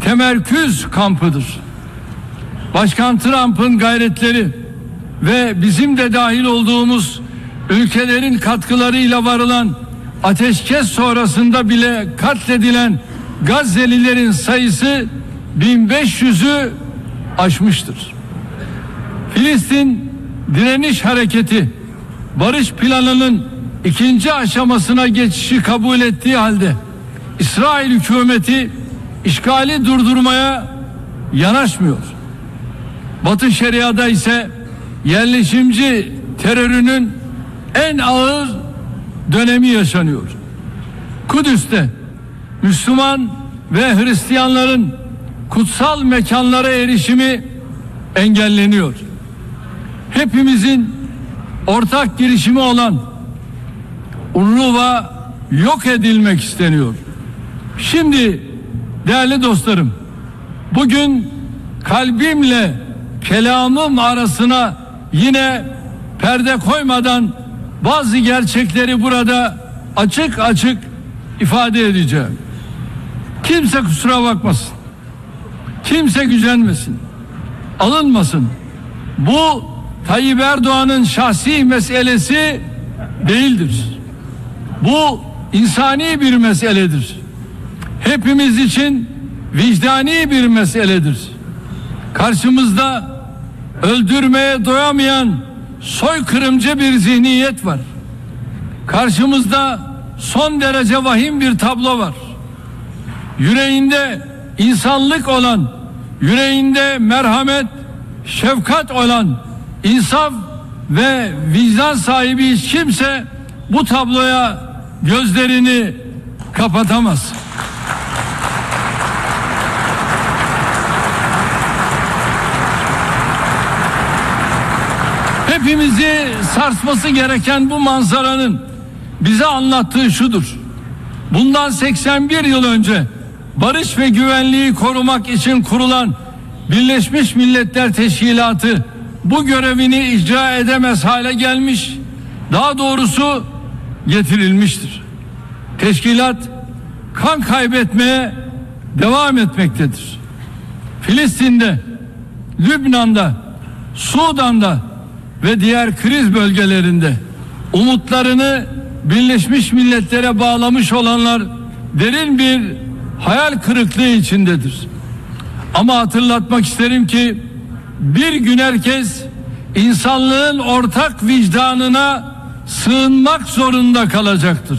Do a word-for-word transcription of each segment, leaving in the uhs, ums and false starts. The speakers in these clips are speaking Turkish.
temerküz kampıdır. Başkan Trump'ın gayretleri ve bizim de dahil olduğumuz ülkelerin katkılarıyla varılan ateşkes sonrasında bile katledilen Gazze'lilerin sayısı bin beş yüzü aşmıştır. Filistin Direniş Hareketi barış planının ikinci aşamasına geçişi kabul ettiği halde İsrail hükümeti işgali durdurmaya yanaşmıyor. Batı Şeria'da ise yerleşimci terörünün en ağır dönemi yaşanıyor. Kudüs'te Müslüman ve Hristiyanların kutsal mekanlara erişimi engelleniyor. Hepimizin ortak girişimi olan Urruva yok edilmek isteniyor. Şimdi değerli dostlarım, bugün kalbimle kelamım arasına yine perde koymadan bazı gerçekleri burada açık açık ifade edeceğim. Kimse kusura bakmasın. Kimse gücenmesin. Alınmasın. Bu Tayyip Erdoğan'ın şahsi meselesi değildir. Bu insani bir meseledir. Hepimiz için vicdani bir meseledir. Karşımızda öldürmeye doyamayan soykırımcı bir zihniyet var. Karşımızda son derece vahim bir tablo var. Yüreğinde insanlık olan, yüreğinde merhamet, şefkat olan, insaf ve vicdan sahibi hiç kimse bu tabloya gözlerini kapatamaz. Hepimizi sarsması gereken bu manzaranın bize anlattığı şudur: bundan seksen bir yıl önce barış ve güvenliği korumak için kurulan Birleşmiş Milletler Teşkilatı bu görevini icra edemez hale gelmiş, daha doğrusu getirilmiştir. Teşkilat kan kaybetmeye devam etmektedir. Filistin'de, Lübnan'da, Sudan'da ve diğer kriz bölgelerinde umutlarını Birleşmiş Milletler'e bağlamış olanlar derin bir hayal kırıklığı içindedir. Ama hatırlatmak isterim ki bir gün herkes insanlığın ortak vicdanına sığınmak zorunda kalacaktır.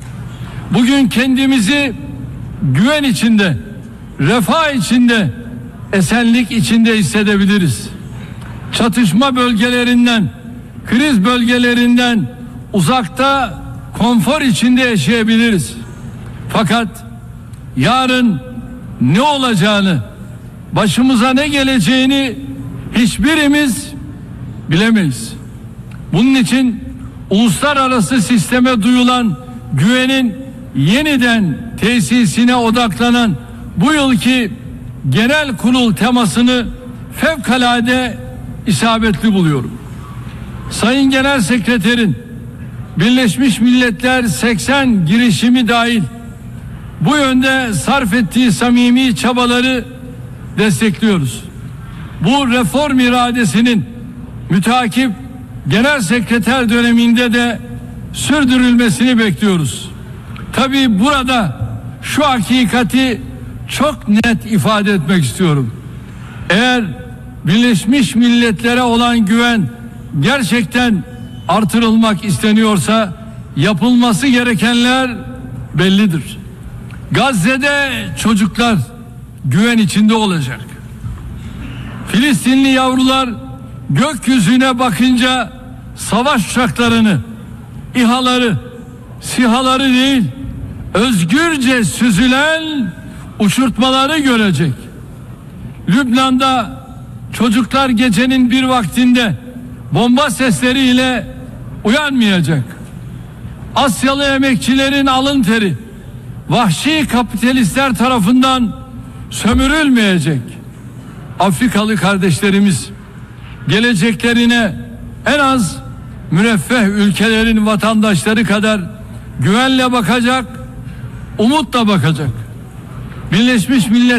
Bugün kendimizi güven içinde, refah içinde, esenlik içinde hissedebiliriz. Çatışma bölgelerinden, kriz bölgelerinden uzakta konfor içinde yaşayabiliriz. Fakat yarın ne olacağını, başımıza ne geleceğini hiçbirimiz bilemeyiz. Bunun için uluslararası sisteme duyulan güvenin yeniden tesisine odaklanan bu yılki genel kurul temasını fevkalade isabetli buluyorum. Sayın Genel Sekreterin Birleşmiş Milletler seksen girişimi dahil bu yönde sarf ettiği samimi çabaları destekliyoruz. Bu reform iradesinin müteakip Genel Sekreter döneminde de sürdürülmesini bekliyoruz. Tabii burada şu hakikati çok net ifade etmek istiyorum. Eğer Birleşmiş Milletler'e olan güven gerçekten artırılmak isteniyorsa yapılması gerekenler bellidir. Gazze'de çocuklar güven içinde olacak. Filistinli yavrular gökyüzüne bakınca savaş uçaklarını, İHA'ları, SİHA'ları değil, özgürce süzülen uçurtmaları görecek. Lübnan'da çocuklar gecenin bir vaktinde bomba sesleriyle uyanmayacak. Asyalı emekçilerin alın teri vahşi kapitalistler tarafından sömürülmeyecek. Afrikalı kardeşlerimiz geleceklerine en az müreffeh ülkelerin vatandaşları kadar güvenle bakacak, umutla bakacak. Birleşmiş Milletler